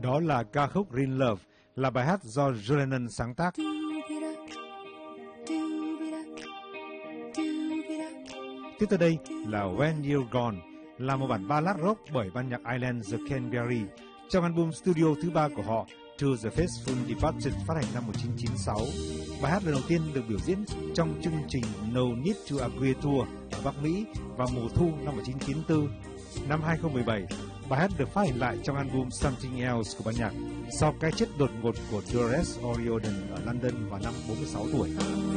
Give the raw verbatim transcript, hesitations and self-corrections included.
Đó là ca khúc Real Love, là bài hát do John Lennon sáng tác. Tiếp tới đây là When You're Gone, là một bản ballad rock bởi ban nhạc Ireland The Canberry trong album studio thứ ba của họ To the Faithful Departed phát hành năm một nghìn chín trăm chín mươi sáu. Bài hát lần đầu tiên được biểu diễn trong chương trình No Need to Agree Tour ở Bắc Mỹ vào mùa thu năm một nghìn chín trăm chín mươi tư. Năm hai không một bảy, bài hát được phát hành lại trong album Something Else của ban nhạc sau cái chết đột ngột của Dolores O'Riordan ở London vào năm bốn mươi sáu tuổi.